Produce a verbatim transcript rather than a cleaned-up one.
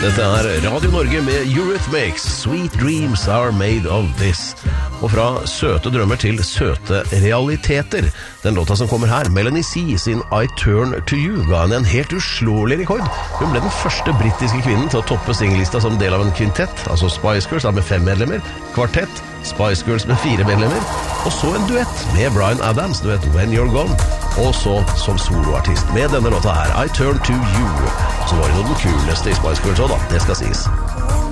Dette er Radio Norge med Eurythmics, Sweet Dreams Are Made of This. Og fra søte drømmer til søte realiteter. Den låta som kommer her, Melanie C sin I Turn To You, ga henne en helt uslåelig rekord. Hun ble den første brittiske kvinnen til å toppe singlista som del av en kvintett, altså Spice Girls med fem medlemmer, kvartett, Spice Girls med fire medlemmer, og så en duett med Bryan Adams, duett When You're Gone, og så som soloartist med denne låta her, I Turn To You. Så var det noe den kuleste i Spice Girls også da, det skal sies.